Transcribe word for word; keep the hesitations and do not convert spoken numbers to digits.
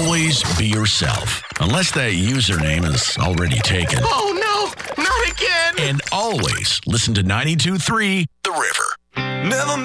always be yourself. Unless that username is already taken. Oh, no, not again. And always listen to ninety-two point three The River. Never